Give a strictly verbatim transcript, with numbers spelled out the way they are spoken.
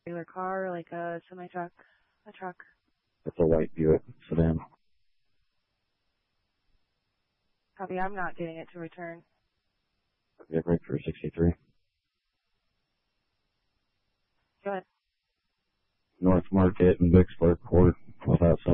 regular car, like a semi-truck, a truck? It's a white Buick sedan. Copy, I'm not getting it to return. Get right for sixty-three. Go ahead. North Market in Vicksburg Court without